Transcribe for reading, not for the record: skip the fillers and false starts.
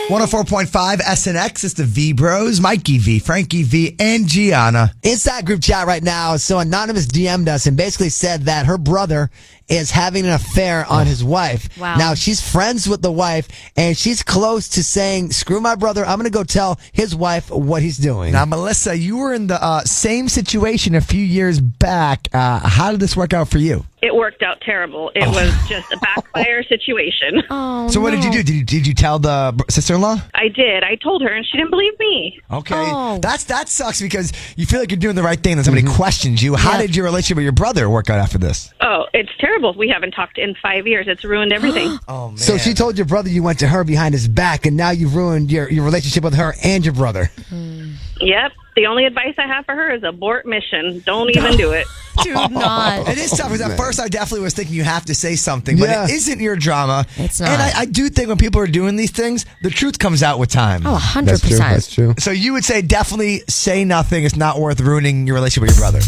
104.5 SNX. It's the V Bros, Mikey V, Frankie V, and Gianna. Inside group chat right now. So Anonymous DM'd us and basically said that her brother is having an affair on his wife. Wow. Now, she's friends with the wife, and she's close to saying, screw my brother, I'm going to go tell his wife what he's doing. Now, Melissa, you were in the same situation a few years back. How did this work out for you? It worked out terrible. It was just a backfire situation. Oh, So what did you do? Did you tell the sister-in-law? I did. I told her, and she didn't believe me. Okay. Oh. That sucks because you feel like you're doing the right thing and somebody questions you. How did your relationship with your brother work out after this? Oh, it's terrible. We haven't talked in 5 years. It's ruined everything. Oh, man. So she told your brother you went to her behind his back, and now you've ruined your relationship with her and your brother. Yep. The only advice I have for her is abort mission. Don't even do it. Do not. It is tough because at first I definitely was thinking you have to say something, but Yeah. it isn't your drama. It's not. And I do think when people are doing these things, the truth comes out with time. Oh, 100%. That's true. So you would say definitely say nothing. It's not worth ruining your relationship with your brother.